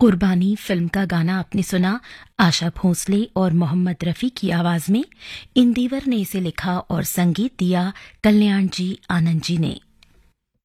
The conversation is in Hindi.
कुर्बानी फिल्म का गाना आपने सुना आशा भोसले और मोहम्मद रफी की आवाज में। इंदिवर ने इसे लिखा और संगीत दिया कल्याण जी आनंद जी ने।